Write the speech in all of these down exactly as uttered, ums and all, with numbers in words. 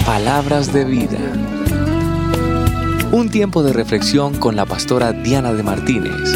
Palabras de vida. Un tiempo de reflexión con la pastora Diana de Martínez.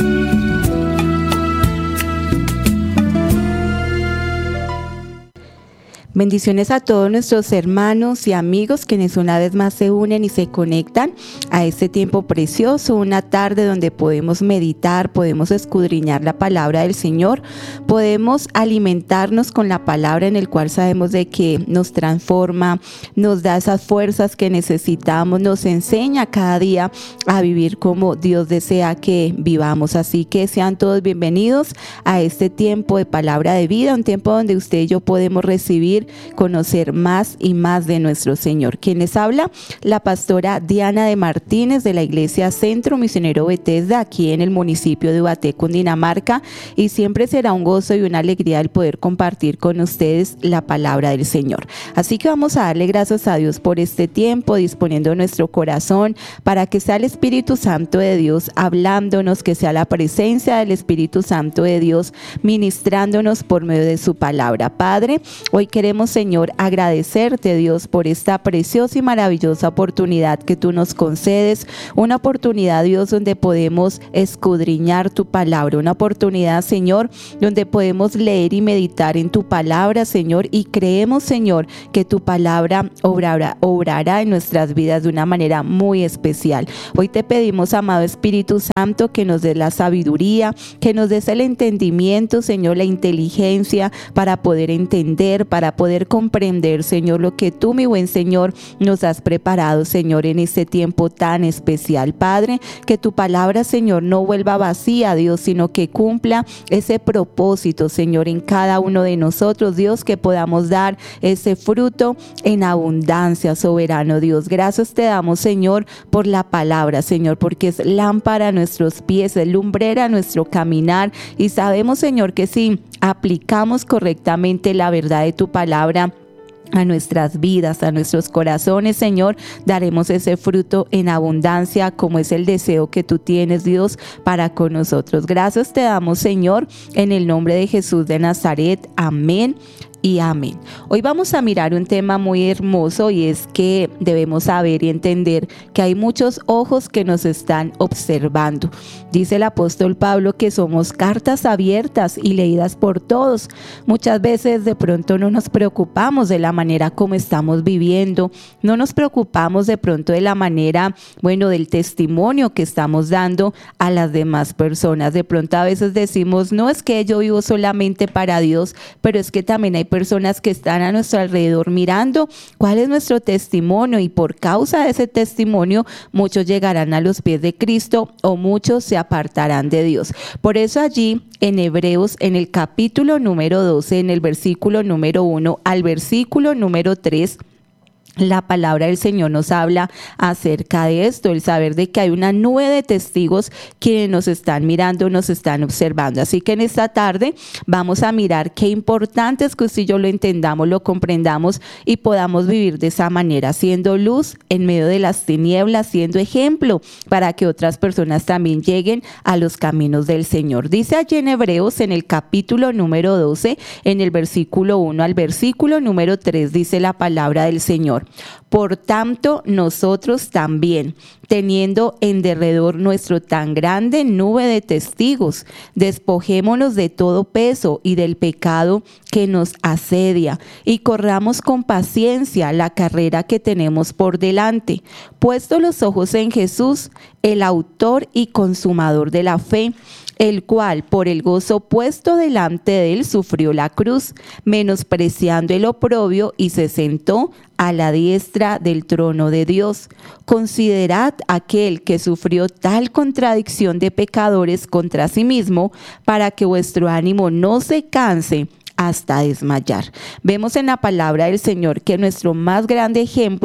Bendiciones a todos nuestros hermanos y amigos quienes una vez más se unen y se conectan a este tiempo precioso, una tarde donde podemos meditar, podemos escudriñar la palabra del Señor, podemos alimentarnos con la palabra en el cual sabemos de que nos transforma, nos da esas fuerzas que necesitamos, nos enseña cada día a vivir como Dios desea que vivamos. Así que sean todos bienvenidos a este tiempo de palabra de vida, un tiempo donde usted y yo podemos recibir, conocer más y más de nuestro Señor. Quien les habla, la pastora Diana de Martínez de la Iglesia Centro Misionero Bethesda, aquí en el municipio de Ubaté, Cundinamarca, y siempre será un gozo y una alegría el poder compartir con ustedes la palabra del Señor. Así que vamos a darle gracias a Dios por este tiempo, disponiendo nuestro corazón para que sea el Espíritu Santo de Dios hablándonos, que sea la presencia del Espíritu Santo de Dios ministrándonos por medio de su palabra. Padre, hoy queremos, Señor, agradecerte, Dios, por esta preciosa y maravillosa oportunidad que tú nos concedes, una oportunidad, Dios, donde podemos escudriñar tu palabra, una oportunidad, Señor, donde podemos leer y meditar en tu palabra, Señor, y creemos, Señor, que tu palabra obrará, obrará en nuestras vidas de una manera muy especial. Hoy te pedimos, amado Espíritu Santo, que nos des la sabiduría, que nos des el entendimiento, Señor, la inteligencia para poder entender, para poder comprender, Señor, lo que tú, mi buen Señor, nos has preparado, Señor, en este tiempo tan especial. Padre, que tu palabra, Señor, no vuelva vacía, Dios, sino que cumpla ese propósito, Señor, en cada uno de nosotros, Dios, que podamos dar ese fruto en abundancia, soberano Dios. Gracias te damos, Señor, por la palabra, Señor, porque es lámpara a nuestros pies, es lumbrera a nuestro caminar, y sabemos, Señor, que si aplicamos correctamente la verdad de tu palabra a nuestras vidas, a nuestros corazones, Señor, daremos ese fruto en abundancia, como es el deseo que tú tienes, Dios, para con nosotros. Gracias te damos, Señor, en el nombre de Jesús de Nazaret. Amén y amén. Hoy vamos a mirar un tema muy hermoso, y es que debemos saber y entender que hay muchos ojos que nos están observando. Dice el apóstol Pablo que somos cartas abiertas y leídas por todos. Muchas veces de pronto no nos preocupamos de la manera como estamos viviendo, no nos preocupamos de pronto de la manera, bueno, del testimonio que estamos dando a las demás personas. De pronto a veces decimos, no es que yo vivo solamente para Dios, pero es que también hay personas que están a nuestro alrededor mirando cuál es nuestro testimonio, y por causa de ese testimonio muchos llegarán a los pies de Cristo o muchos se apartarán de Dios. Por eso allí en Hebreos, en el capítulo número doce, en el versículo número uno al versículo número tres, la palabra del Señor nos habla acerca de esto, el saber de que hay una nube de testigos quienes nos están mirando, nos están observando. Así que en esta tarde vamos a mirar qué importante es que usted y yo lo entendamos, lo comprendamos y podamos vivir de esa manera, siendo luz en medio de las tinieblas, siendo ejemplo para que otras personas también lleguen a los caminos del Señor. Dice allí en Hebreos, en el capítulo número doce, en el versículo uno al versículo número tres, dice la palabra del Señor. Por tanto, nosotros también, teniendo en derredor nuestro tan grande nube de testigos, despojémonos de todo peso y del pecado que nos asedia, y corramos con paciencia la carrera que tenemos por delante, puesto los ojos en Jesús, el autor y consumador de la fe, el cual por el gozo puesto delante de él sufrió la cruz, menospreciando el oprobio, y se sentó a la diestra del trono de Dios. Considerad aquel que sufrió tal contradicción de pecadores contra sí mismo, para que vuestro ánimo no se canse hasta desmayar. Vemos en la palabra del Señor que nuestro más grande ejemplo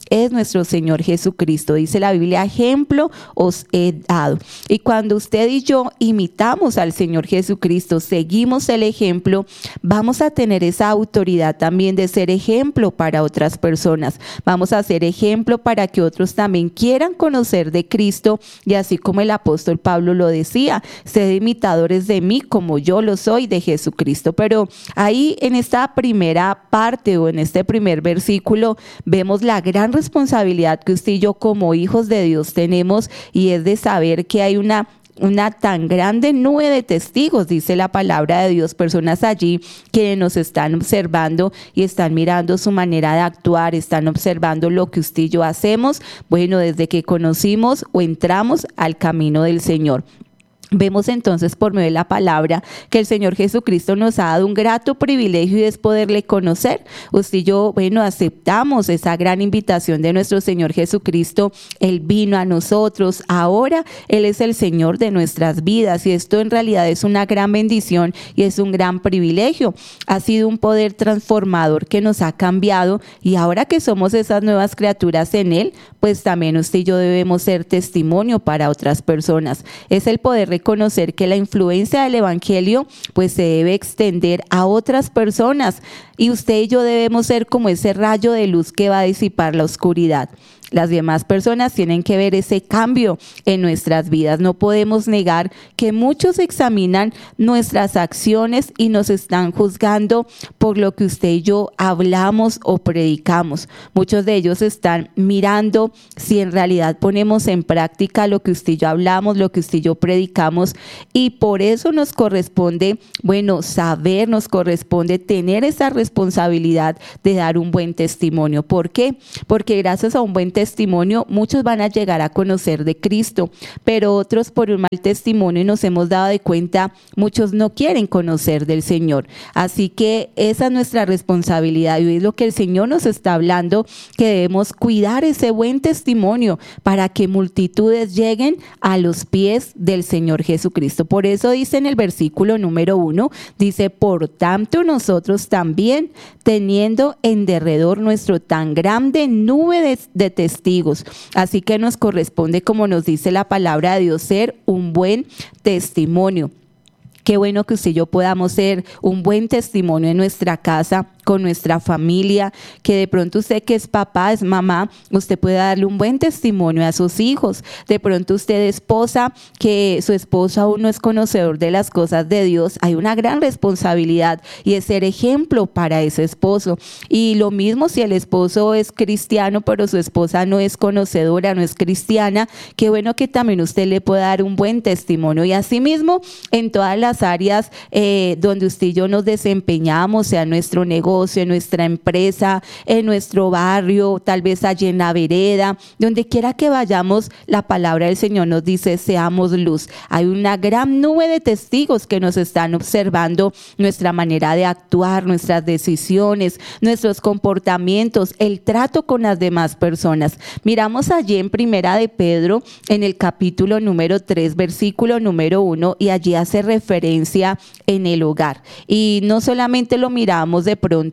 es nuestro Señor Jesucristo. Dice la Biblia, ejemplo os he dado. Y cuando usted y yo imitamos al Señor Jesucristo, seguimos el ejemplo, vamos a tener esa autoridad también de ser ejemplo para otras personas. Vamos a ser ejemplo para que otros también quieran conocer de Cristo, y así como el apóstol Pablo lo decía, sed imitadores de mí como yo lo soy de Jesucristo. Pero ahí en esta primera parte o en este primer versículo vemos la gran responsabilidad que usted y yo como hijos de Dios tenemos, y es de saber que hay una Una tan grande nube de testigos, dice la palabra de Dios, personas allí que nos están observando y están mirando su manera de actuar, están observando lo que usted y yo hacemos, bueno, desde que conocimos o entramos al camino del Señor. Vemos entonces por medio de la palabra que el Señor Jesucristo nos ha dado un grato privilegio, y es poderle conocer. Usted y yo, bueno, aceptamos esa gran invitación de nuestro Señor Jesucristo. Él vino a nosotros, ahora Él es el Señor de nuestras vidas, y esto en realidad es una gran bendición y es un gran privilegio. Ha sido un poder transformador que nos ha cambiado, y ahora que somos esas nuevas criaturas en Él, pues también usted y yo debemos ser testimonio para otras personas. Es el poder reconocer que la influencia del evangelio pues se debe extender a otras personas, y usted y yo debemos ser como ese rayo de luz que va a disipar la oscuridad. Las demás personas tienen que ver ese cambio en nuestras vidas. No podemos negar que muchos examinan nuestras acciones y nos están juzgando por lo que usted y yo hablamos o predicamos. Muchos de ellos están mirando si en realidad ponemos en práctica lo que usted y yo hablamos, lo que usted y yo predicamos, y por eso nos corresponde, bueno, saber, nos corresponde tener esa responsabilidad de dar un buen testimonio. ¿Por qué? Porque gracias a un buen testimonio muchos van a llegar a conocer de Cristo, pero otros por un mal testimonio, y nos hemos dado de cuenta, muchos no quieren conocer del Señor. Así que esa es nuestra responsabilidad, y es lo que el Señor nos está hablando, que debemos cuidar ese buen testimonio para que multitudes lleguen a los pies del Señor Jesucristo. Por eso dice en el versículo número uno, dice, por tanto nosotros también, teniendo en derredor nuestro tan grande nube de, de testigos. Así que nos corresponde, como nos dice la palabra de Dios, ser un buen testimonio. Qué bueno que usted y yo podamos ser un buen testimonio en nuestra casa, con nuestra familia, que de pronto usted que es papá, es mamá, usted puede darle un buen testimonio a sus hijos. De pronto usted esposa, que su esposo aún no es conocedor de las cosas de Dios, hay una gran responsabilidad, y es ser ejemplo para ese esposo. Y lo mismo si el esposo es cristiano, pero su esposa no es conocedora, no es cristiana, qué bueno que también usted le pueda dar un buen testimonio. Y asimismo, en todas las áreas eh, donde usted y yo nos desempeñamos, sea nuestro negocio, en nuestra empresa, en nuestro barrio, tal vez allí en la vereda, donde quiera que vayamos, la palabra del Señor nos dice, seamos luz. Hay una gran nube de testigos que nos están observando nuestra manera de actuar, nuestras decisiones, nuestros comportamientos, el trato con las demás personas. Miramos allí en Primera de Pedro, en el capítulo número tres, versículo número uno, y allí hace referencia en el hogar. Y no solamente lo miramos de pronto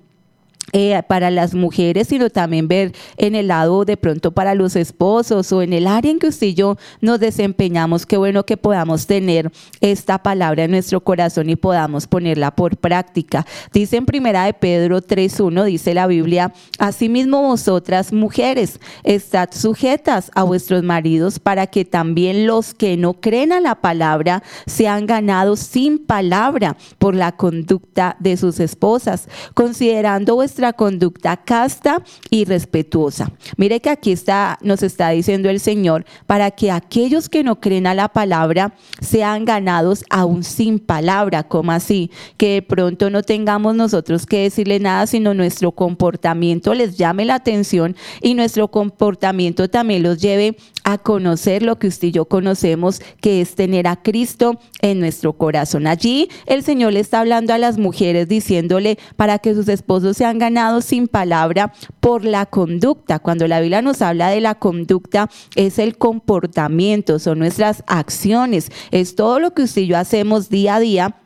Eh, para las mujeres, sino también ver en el lado de pronto para los esposos, o en el área en que usted y yo nos desempeñamos. Qué bueno que podamos tener esta palabra en nuestro corazón y podamos ponerla por práctica. Dice en Primera de Pedro tres uno, dice la Biblia, asimismo vosotras mujeres, estad sujetas a vuestros maridos, para que también los que no creen a la palabra sean ganados sin palabra por la conducta de sus esposas, considerando vuestra conducta casta y respetuosa. Mire que aquí está, nos está diciendo el Señor, para que aquellos que no creen a la palabra sean ganados aún sin palabra. ¿Cómo así? Que de pronto no tengamos nosotros que decirle nada, sino nuestro comportamiento les llame la atención, y nuestro comportamiento también los lleve a conocer lo que usted y yo conocemos, que es tener a Cristo en nuestro corazón. Allí el Señor le está hablando a las mujeres, diciéndole para que sus esposos sean ganados sin palabra por la conducta. Cuando la Biblia nos habla de la conducta, es el comportamiento, son nuestras acciones, es todo lo que usted y yo hacemos día a día,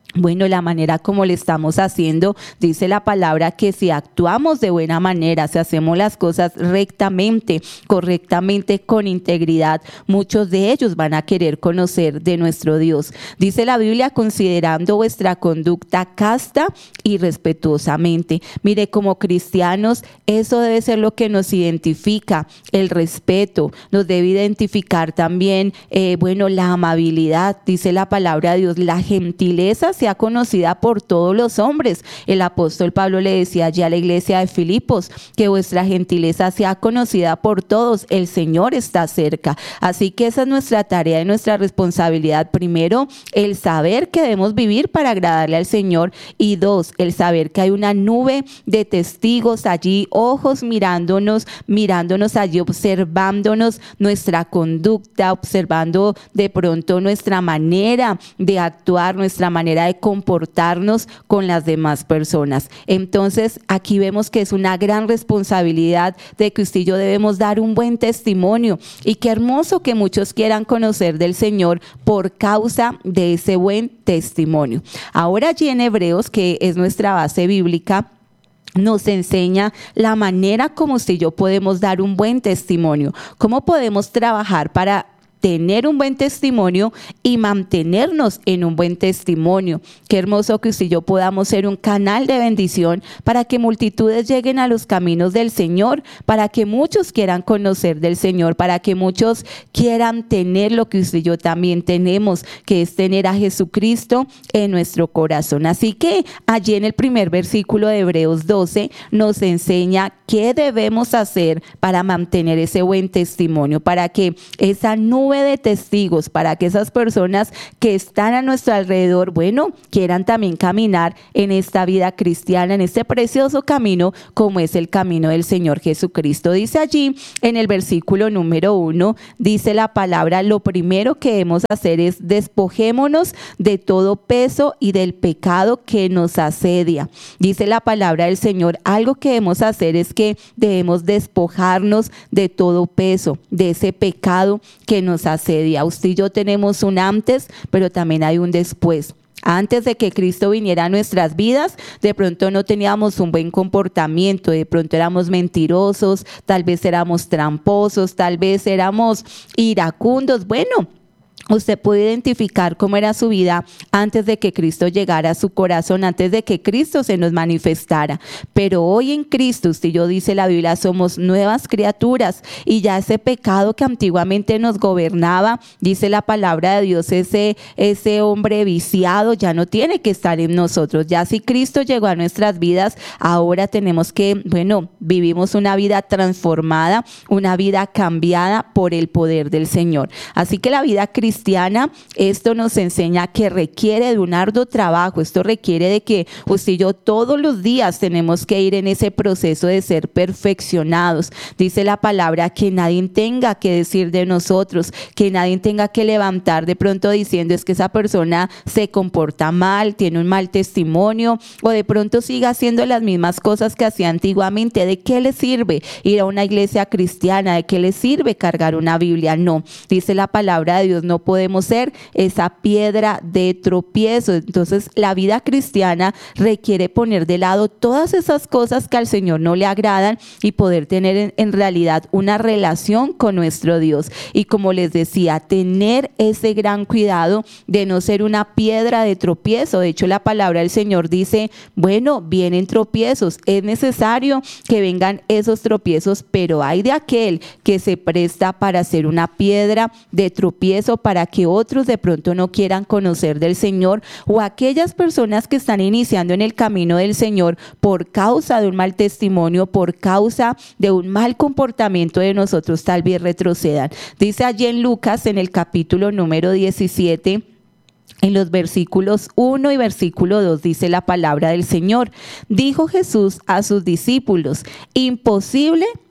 Bueno, la manera como le estamos haciendo, dice la palabra que si actuamos de buena manera, si hacemos las cosas rectamente, correctamente, con integridad, muchos de ellos van a querer conocer de nuestro Dios. Dice la Biblia, considerando vuestra conducta casta y respetuosamente. Mire, como cristianos, eso debe ser lo que nos identifica, el respeto, nos debe identificar también, eh, bueno, la amabilidad, dice la palabra de Dios, la gentileza, sea conocida por todos los hombres. El apóstol Pablo le decía allí a la iglesia de Filipos que vuestra gentileza sea conocida por todos. El Señor está cerca. Así que esa es nuestra tarea y nuestra responsabilidad. Primero, el saber que debemos vivir para agradarle al Señor. Y dos, el saber que hay una nube de testigos allí, ojos mirándonos, mirándonos allí, observándonos nuestra conducta, observando de pronto nuestra manera de actuar, nuestra manera de comportarnos con las demás personas. Entonces, aquí vemos que es una gran responsabilidad de que usted y yo debemos dar un buen testimonio, y qué hermoso que muchos quieran conocer del Señor por causa de ese buen testimonio. Ahora allí en Hebreos, que es nuestra base bíblica, nos enseña la manera como usted y yo podemos dar un buen testimonio, cómo podemos trabajar para tener un buen testimonio y mantenernos en un buen testimonio. Qué hermoso que usted y yo podamos ser un canal de bendición para que multitudes lleguen a los caminos del Señor, para que muchos quieran conocer del Señor, para que muchos quieran tener lo que usted y yo también tenemos, que es tener a Jesucristo en nuestro corazón. Así que allí en el primer versículo de Hebreos doce nos enseña qué debemos hacer para mantener ese buen testimonio, para que esa nube de testigos, para que esas personas que están a nuestro alrededor, bueno, quieran también caminar en esta vida cristiana, en este precioso camino como es el camino del Señor Jesucristo. Dice allí en el versículo número uno, dice la palabra, lo primero que debemos hacer es despojémonos de todo peso y del pecado que nos asedia. Dice la palabra del Señor, algo que debemos hacer es que debemos despojarnos de todo peso, de ese pecado que nos asedia. Usted y yo tenemos un antes, pero también hay un después. Antes de que Cristo viniera a nuestras vidas, de pronto no teníamos un buen comportamiento, de pronto éramos mentirosos, tal vez éramos tramposos, tal vez éramos iracundos. Bueno, usted puede identificar cómo era su vida antes de que Cristo llegara a su corazón, antes de que Cristo se nos manifestara. Pero hoy en Cristo, usted y yo, dice la Biblia, somos nuevas criaturas, y ya ese pecado que antiguamente nos gobernaba, dice la palabra de Dios, ese, ese hombre viciado ya no tiene que estar en nosotros. Ya si Cristo llegó a nuestras vidas, ahora tenemos que, bueno, vivimos una vida transformada, una vida cambiada por el poder del Señor. Así que la vida cristiana cristiana, esto nos enseña que requiere de un arduo trabajo. Esto requiere de que usted y yo todos los días tenemos que ir en ese proceso de ser perfeccionados. Dice la palabra que nadie tenga que decir de nosotros, que nadie tenga que levantar de pronto diciendo es que esa persona se comporta mal, tiene un mal testimonio, o de pronto siga haciendo las mismas cosas que hacía antiguamente. ¿De qué le sirve ir a una iglesia cristiana? ¿De qué le sirve cargar una Biblia? No, dice la palabra de Dios, no podemos ser esa piedra de tropiezo. Entonces la vida cristiana requiere poner de lado todas esas cosas que al Señor no le agradan y poder tener en, en realidad una relación con nuestro Dios. Y como les decía, tener ese gran cuidado de no ser una piedra de tropiezo. De hecho, la palabra del Señor dice, bueno, vienen tropiezos, es necesario que vengan esos tropiezos, pero hay de aquel que se presta para ser una piedra de tropiezo, para que otros de pronto no quieran conocer del Señor, o aquellas personas que están iniciando en el camino del Señor por causa de un mal testimonio, por causa de un mal comportamiento de nosotros, tal vez retrocedan. Dice allí en Lucas, en el capítulo número diecisiete, en los versículos uno y versículo dos, dice la palabra del Señor. Dijo Jesús a sus discípulos, imposible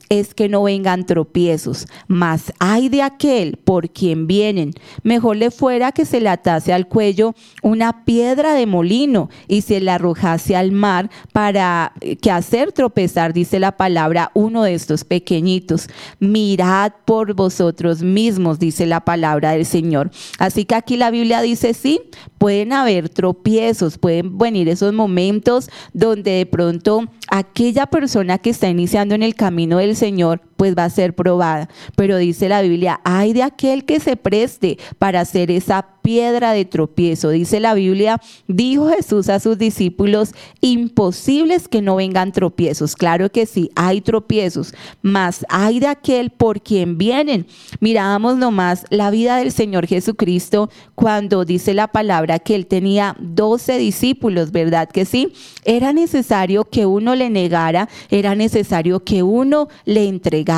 es que no vengan tropiezos, mas ay de aquel por quien vienen. Mejor le fuera que se le atase al cuello una piedra de molino y se la arrojase al mar para que hacer tropezar, dice la palabra, uno de estos pequeñitos. Mirad por vosotros mismos, dice la palabra del Señor. Así que aquí la Biblia dice, sí, pueden haber tropiezos, pueden venir esos momentos donde de pronto aquella persona que está iniciando en el camino del Señor pues va a ser probada, pero dice la Biblia, ay de aquel que se preste para hacer esa piedra de tropiezo. Dice la Biblia, dijo Jesús a sus discípulos, imposible es que no vengan tropiezos. Claro que sí, hay tropiezos, mas ay de aquel por quien vienen. Mirábamos nomás la vida del Señor Jesucristo cuando dice la palabra que él tenía doce discípulos, ¿verdad que sí? Era necesario que uno le negara, era necesario que uno le entregara.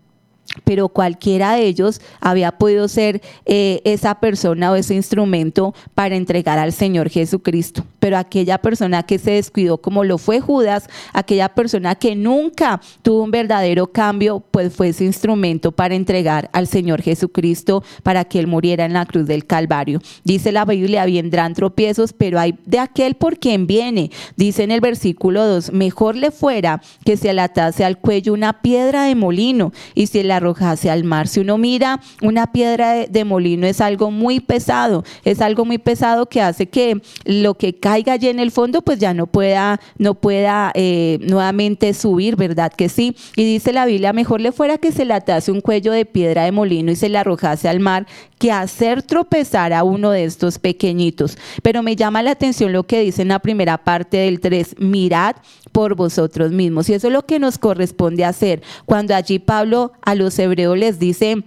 Pero cualquiera de ellos había podido ser eh, esa persona o ese instrumento para entregar al Señor Jesucristo. Pero aquella persona que se descuidó como lo fue Judas, aquella persona que nunca tuvo un verdadero cambio, pues fue ese instrumento para entregar al Señor Jesucristo para que Él muriera en la cruz del Calvario. Dice la Biblia, vendrán tropiezos, pero hay de aquel por quien viene. Dice en el versículo dos, mejor le fuera que se le atase al cuello una piedra de molino y se la arrojase al mar. Si uno mira, una piedra de, de molino es algo muy pesado, es algo muy pesado que hace que lo que caiga allí en el fondo pues ya no pueda, no pueda eh, nuevamente subir, ¿verdad que sí? Y dice la Biblia, mejor le fuera que se le atase un cuello de piedra de molino y se le arrojase al mar que hacer tropezar a uno de estos pequeñitos. Pero me llama la atención lo que dice en la primera parte del tres, mirad por vosotros mismos. Y eso es lo que nos corresponde hacer. Cuando allí Pablo a los hebreos les dice,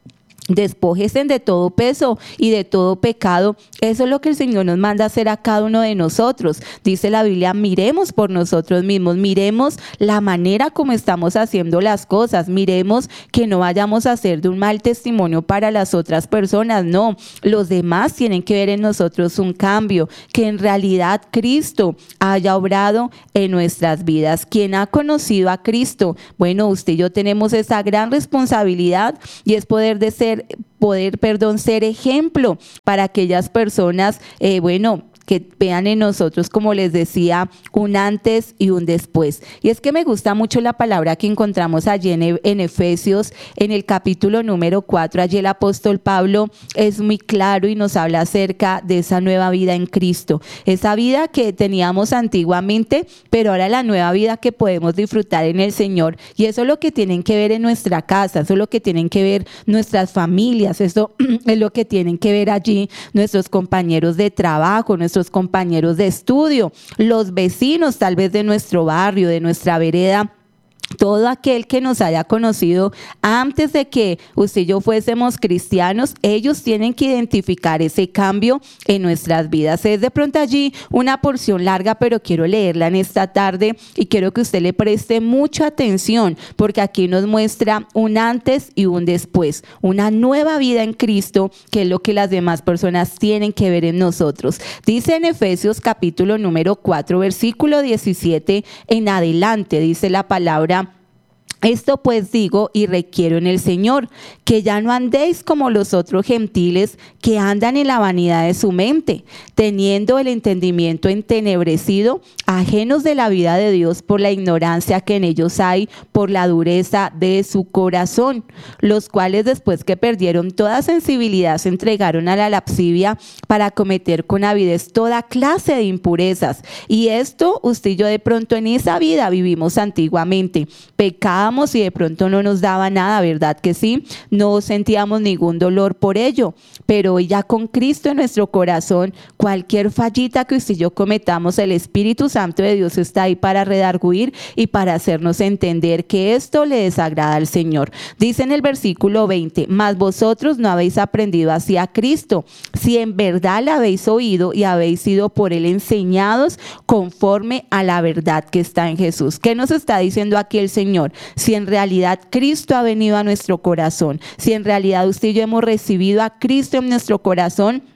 despójense de todo peso y de todo pecado. Eso es lo que el Señor nos manda a hacer a cada uno de nosotros. Dice la Biblia, miremos por nosotros mismos, miremos la manera como estamos haciendo las cosas, miremos que no vayamos a hacer de un mal testimonio para las otras personas. No, los demás tienen que ver en nosotros un cambio, que en realidad Cristo haya obrado en nuestras vidas. ¿Quién ha conocido a Cristo? Bueno, usted y yo tenemos esa gran responsabilidad y es poder de ser poder, perdón, ser ejemplo para aquellas personas, eh, bueno, que vean en nosotros, como les decía, un antes y un después. Y es que me gusta mucho la palabra que encontramos allí en, en Efesios, en el capítulo número cuatro. Allí el apóstol Pablo es muy claro y nos habla acerca de esa nueva vida en Cristo. Esa vida que teníamos antiguamente, pero ahora la nueva vida que podemos disfrutar en el Señor. Y eso es lo que tienen que ver en nuestra casa, eso es lo que tienen que ver nuestras familias, eso es lo que tienen que ver allí nuestros compañeros de trabajo, nuestros nuestros compañeros de estudio, los vecinos tal vez de nuestro barrio, de nuestra vereda. Todo aquel que nos haya conocido antes de que usted y yo fuésemos cristianos, ellos tienen que identificar ese cambio en nuestras vidas. Es de pronto allí una porción larga, pero quiero leerla en esta tarde y quiero que usted le preste mucha atención, porque aquí nos muestra un antes y un después, una nueva vida en Cristo, que es lo que las demás personas tienen que ver en nosotros. Dice en Efesios capítulo número cuatro, versículo diecisiete en adelante, dice la palabra: esto pues digo y requiero en el Señor, que ya no andéis como los otros gentiles que andan en la vanidad de su mente, teniendo el entendimiento entenebrecido, ajenos de la vida de Dios por la ignorancia que en ellos hay, por la dureza de su corazón, los cuales después que perdieron toda sensibilidad se entregaron a la lascivia para cometer con avidez toda clase de impurezas. Y esto usted y yo de pronto en esa vida vivimos antiguamente, pecábamos y de pronto no nos daba nada, ¿verdad que sí? No sentíamos ningún dolor por ello, pero hoy ya con Cristo en nuestro corazón, cualquier fallita que usted y yo cometamos, el Espíritu Santo de Dios está ahí para redarguir y para hacernos entender que esto le desagrada al Señor. Dice en el versículo veinte, mas vosotros no habéis aprendido así a Cristo, si en verdad la habéis oído y habéis sido por él enseñados conforme a la verdad que está en Jesús. ¿Qué nos está diciendo aquí el Señor? Si en realidad Cristo ha venido a nuestro corazón, si en realidad usted y yo hemos recibido a Cristo en nuestro corazón,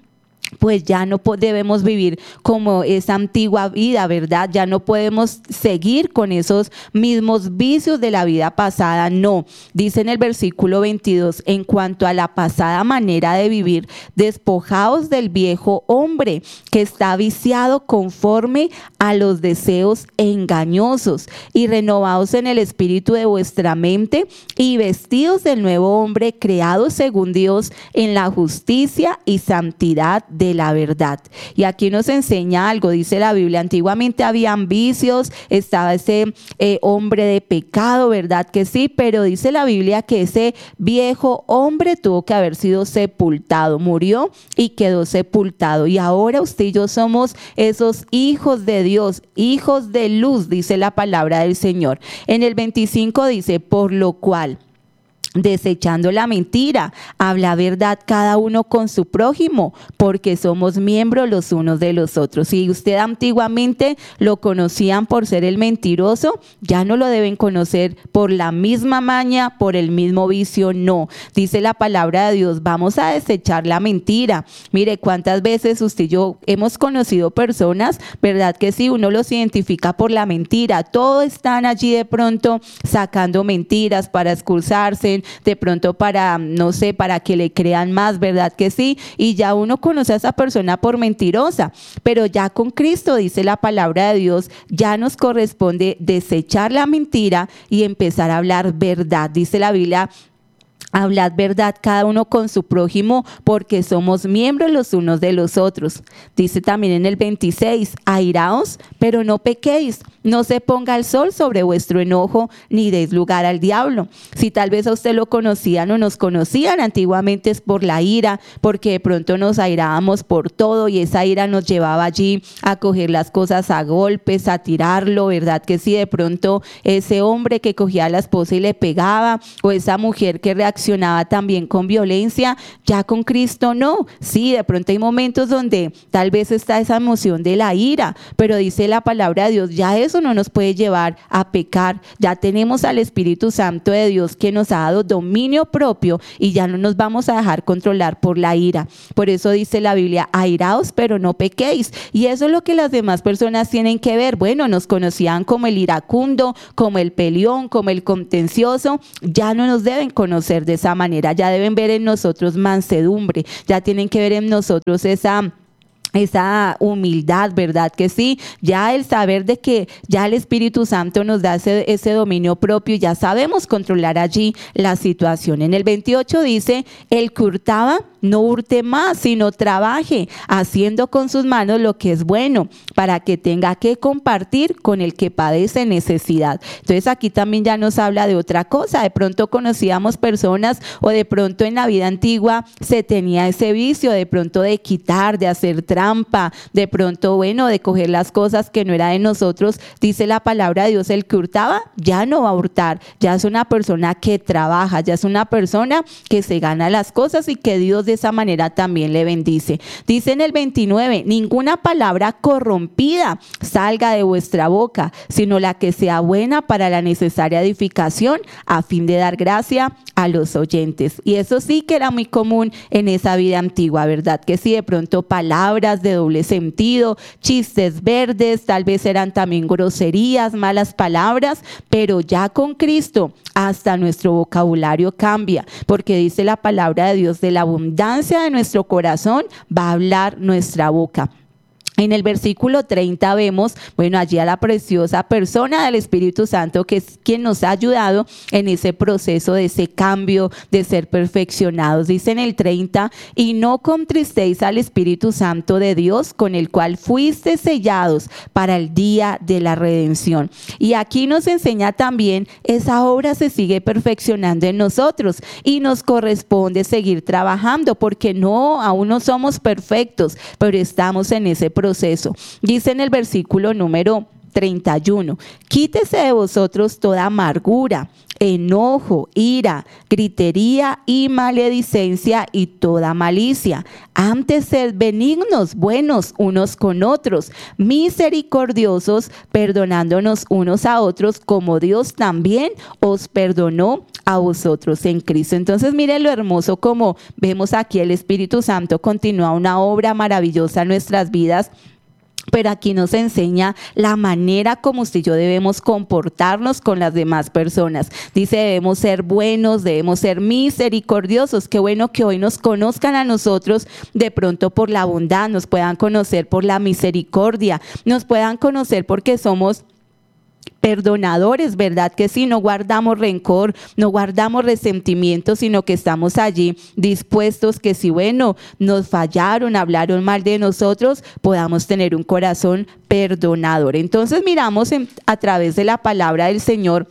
pues ya no debemos vivir como esa antigua vida, ¿verdad? Ya no podemos seguir con esos mismos vicios de la vida pasada, no. Dice en el versículo veintidós, en cuanto a la pasada manera de vivir, despojaos del viejo hombre que está viciado conforme a los deseos engañosos y renovaos en el espíritu de vuestra mente y vestidos del nuevo hombre creado según Dios en la justicia y santidad de la verdad. Y aquí nos enseña algo, dice la Biblia, antiguamente habían vicios, estaba ese eh, hombre de pecado, ¿verdad que sí? Pero dice la Biblia que ese viejo hombre tuvo que haber sido sepultado, murió y quedó sepultado. Y ahora usted y yo somos esos hijos de Dios, hijos de luz, dice la palabra del Señor. En el veinticinco dice, por lo cual, desechando la mentira, habla verdad cada uno con su prójimo, porque somos miembros los unos de los otros. Si usted antiguamente lo conocían por ser el mentiroso, ya no lo deben conocer por la misma maña, por el mismo vicio, no. Dice la palabra de Dios, vamos a desechar la mentira. Mire, cuántas veces usted y yo hemos conocido personas, ¿verdad que sí? Uno los identifica por la mentira, todos están allí de pronto sacando mentiras para excusarse, de pronto para, no sé, para que le crean más, ¿verdad que sí? Y ya uno conoce a esa persona por mentirosa, pero ya con Cristo, dice la palabra de Dios, ya nos corresponde desechar la mentira y empezar a hablar verdad. Dice la Biblia, hablad verdad cada uno con su prójimo, porque somos miembros los unos de los otros. Dice también en el veintiséis, airaos, pero no pequéis, no se ponga el sol sobre vuestro enojo, ni deis lugar al diablo. Si tal vez a usted lo conocían o nos conocían antiguamente, es por la ira, porque de pronto nos airábamos por todo y esa ira nos llevaba allí a coger las cosas a golpes, a tirarlo, ¿verdad que sí? De pronto ese hombre que cogía a la esposa y le pegaba, o esa mujer que reaccionaba también con violencia, ya con Cristo no. Sí, de pronto hay momentos donde tal vez está esa emoción de la ira, pero dice la palabra de Dios, ya eso no nos puede llevar a pecar. Ya tenemos al Espíritu Santo de Dios que nos ha dado dominio propio y ya no nos vamos a dejar controlar por la ira. Por eso dice la Biblia, airaos pero no pequéis. Y eso es lo que las demás personas tienen que ver. Bueno, nos conocían como el iracundo, como el peleón, como el contencioso. Ya no nos deben conocer de esa manera. Ya deben ver en nosotros mansedumbre. Ya tienen que ver en nosotros esa esa humildad, ¿verdad que sí? Ya el saber de que ya el Espíritu Santo nos da ese, ese dominio propio, ya sabemos controlar allí la situación. En el veintiocho dice, el que hurtaba, no hurte más, sino trabaje, haciendo con sus manos lo que es bueno, para que tenga que compartir con el que padece necesidad. Entonces aquí también ya nos habla de otra cosa. De pronto conocíamos personas, o de pronto en la vida antigua se tenía ese vicio, de pronto de quitar, de hacer trampa, de pronto, bueno, de coger las cosas que no era de nosotros. Dice la palabra de Dios, el que hurtaba ya no va a hurtar, ya es una persona que trabaja, ya es una persona que se gana las cosas y que Dios de esa manera también le bendice. Dice en el veintinueve, ninguna palabra corrompida salga de vuestra boca, sino la que sea buena para la necesaria edificación, a fin de dar gracia a los oyentes. Y eso sí que era muy común en esa vida antigua, ¿verdad? Que sí, de pronto palabras de doble sentido, chistes verdes, tal vez eran también groserías, malas palabras, pero ya con Cristo hasta nuestro vocabulario cambia, porque dice la palabra de Dios, de la abundancia de nuestro corazón va a hablar nuestra boca. En el versículo treinta vemos, bueno, allí a la preciosa persona del Espíritu Santo, que es quien nos ha ayudado en ese proceso de ese cambio, de ser perfeccionados. Dice en el treinta, y no contristéis al Espíritu Santo de Dios, con el cual fuiste sellados para el día de la redención. Y aquí nos enseña también, esa obra se sigue perfeccionando en nosotros y nos corresponde seguir trabajando, porque no, aún no somos perfectos, pero estamos en ese proceso. Proceso. Dice en el versículo número treinta y uno. Quítese de vosotros toda amargura, enojo, ira, gritería y maledicencia y toda malicia. Antes sed benignos, buenos unos con otros, misericordiosos, perdonándonos unos a otros, como Dios también os perdonó a vosotros en Cristo. Entonces, mire lo hermoso como vemos aquí el Espíritu Santo continúa una obra maravillosa en nuestras vidas. Pero aquí nos enseña la manera como usted y yo debemos comportarnos con las demás personas. Dice, debemos ser buenos, debemos ser misericordiosos. Qué bueno que hoy nos conozcan a nosotros de pronto por la bondad, nos puedan conocer por la misericordia, nos puedan conocer porque somos perdonadores, ¿verdad? Que sí, no guardamos rencor, no guardamos resentimiento, sino que estamos allí dispuestos que si, bueno, nos fallaron, hablaron mal de nosotros, podamos tener un corazón perdonador. Entonces miramos en, a través de la palabra del Señor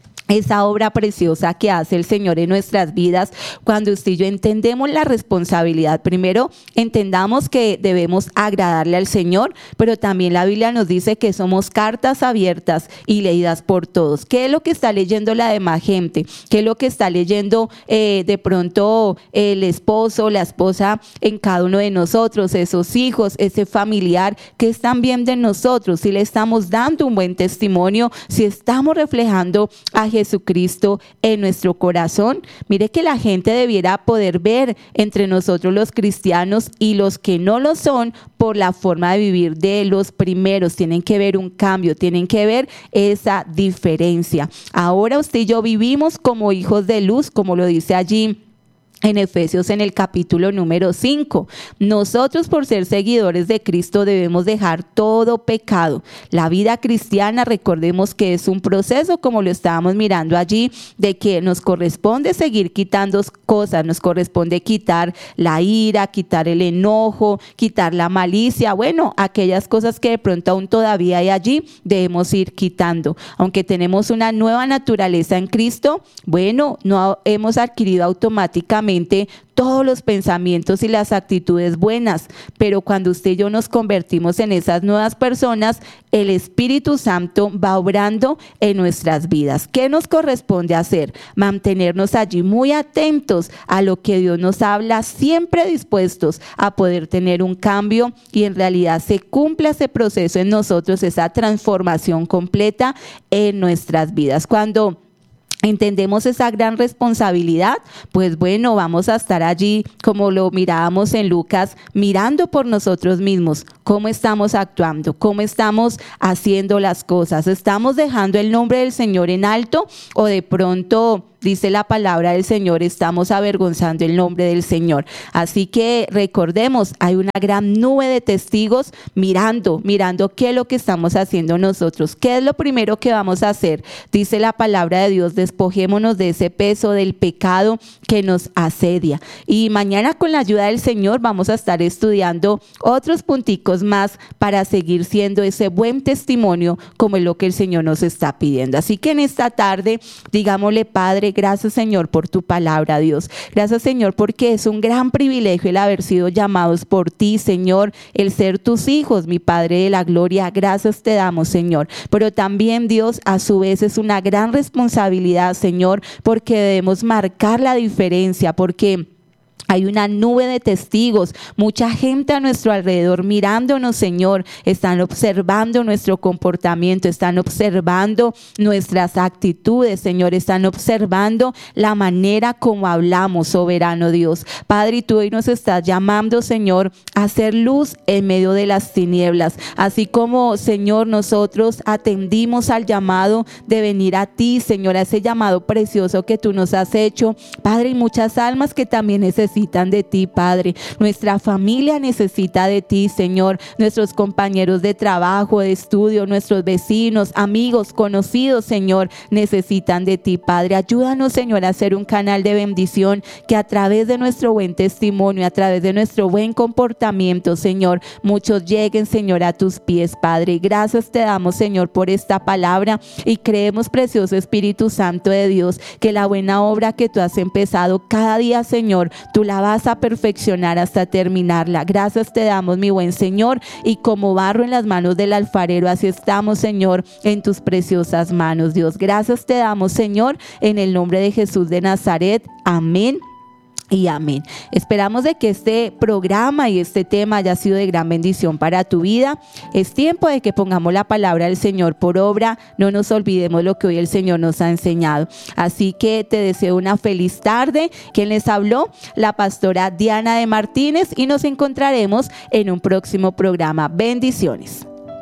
esa obra preciosa que hace el Señor en nuestras vidas cuando usted y yo entendemos la responsabilidad. Primero, entendamos que debemos agradarle al Señor, pero también la Biblia nos dice que somos cartas abiertas y leídas por todos. ¿Qué es lo que está leyendo la demás gente? ¿Qué es lo que está leyendo eh, de pronto el esposo, la esposa en cada uno de nosotros, esos hijos, ese familiar? ¿Qué están viendo en nosotros? Si le estamos dando un buen testimonio, si estamos reflejando a Jesús Jesucristo en nuestro corazón. Mire que la gente debiera poder ver entre nosotros los cristianos y los que no lo son por la forma de vivir de los primeros. Tienen que ver un cambio, tienen que ver esa diferencia. Ahora usted y yo vivimos como hijos de luz, como lo dice allí en Efesios en el capítulo número cinco. Nosotros, por ser seguidores de Cristo, debemos dejar todo pecado. La vida cristiana, recordemos que es un proceso, como lo estábamos mirando allí, de que nos corresponde seguir quitando cosas, nos corresponde quitar la ira, quitar el enojo, quitar la malicia, bueno, aquellas cosas que de pronto aún todavía hay allí, debemos ir quitando. Aunque tenemos una nueva naturaleza en Cristo, bueno, no hemos adquirido automáticamente todos los pensamientos y las actitudes buenas, pero cuando usted y yo nos convertimos en esas nuevas personas, el Espíritu Santo va obrando en nuestras vidas. ¿Qué nos corresponde hacer? Mantenernos allí muy atentos a lo que Dios nos habla, siempre dispuestos a poder tener un cambio y en realidad se cumpla ese proceso en nosotros, esa transformación completa en nuestras vidas. Cuando entendemos esa gran responsabilidad, pues bueno, vamos a estar allí como lo mirábamos en Lucas, mirando por nosotros mismos, cómo estamos actuando, cómo estamos haciendo las cosas, estamos dejando el nombre del Señor en alto o de pronto, dice la palabra del Señor, estamos avergonzando el nombre del Señor. Así que recordemos, hay una gran nube de testigos mirando, mirando qué es lo que estamos haciendo nosotros. ¿Qué es lo primero que vamos a hacer? Dice la palabra de Dios, despojémonos de ese peso del pecado que nos asedia. Y mañana con la ayuda del Señor vamos a estar estudiando otros punticos más para seguir siendo ese buen testimonio como es lo que el Señor nos está pidiendo. Así que en esta tarde, digámosle, Padre, gracias, Señor, por tu palabra, Dios. Gracias, Señor, porque es un gran privilegio el haber sido llamados por ti, Señor, el ser tus hijos, mi Padre de la gloria. Gracias te damos, Señor. Pero también, Dios, a su vez es una gran responsabilidad, Señor, porque debemos marcar la diferencia, porque hay una nube de testigos, mucha gente a nuestro alrededor mirándonos, Señor, están observando nuestro comportamiento, están observando nuestras actitudes, Señor, están observando la manera como hablamos, soberano Dios. Padre, y tú hoy nos estás llamando, Señor, a hacer luz en medio de las tinieblas, así como, Señor, nosotros atendimos al llamado de venir a ti, Señor, a ese llamado precioso que tú nos has hecho, Padre, y muchas almas que también necesitan necesitan de ti, Padre. Nuestra familia necesita de ti, Señor. Nuestros compañeros de trabajo, de estudio, nuestros vecinos, amigos, conocidos, Señor, necesitan de ti, Padre. Ayúdanos, Señor, a ser un canal de bendición, que a través de nuestro buen testimonio, a través de nuestro buen comportamiento, Señor, muchos lleguen, Señor, a tus pies, Padre. Gracias te damos, Señor, por esta palabra, y creemos, precioso Espíritu Santo de Dios, que la buena obra que tú has empezado cada día, Señor, tú la vas a perfeccionar hasta terminarla. Gracias te damos, mi buen Señor, y como barro en las manos del alfarero, así estamos, Señor, en tus preciosas manos, Dios. Gracias te damos, Señor, en el nombre de Jesús de Nazaret. Amén y amén. Esperamos de que este programa y este tema haya sido de gran bendición para tu vida. Es tiempo de que pongamos la palabra del Señor por obra. No nos olvidemos lo que hoy el Señor nos ha enseñado. Así que te deseo una feliz tarde. Quien les habló, la pastora Diana de Martínez, y nos encontraremos en un próximo programa. Bendiciones.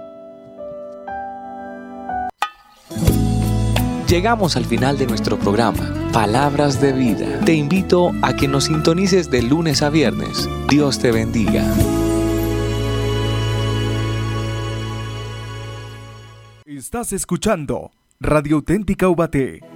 Llegamos al final de nuestro programa, Palabras de Vida. Te invito a que nos sintonices de lunes a viernes. Dios te bendiga. Estás escuchando Radio Auténtica Ubaté.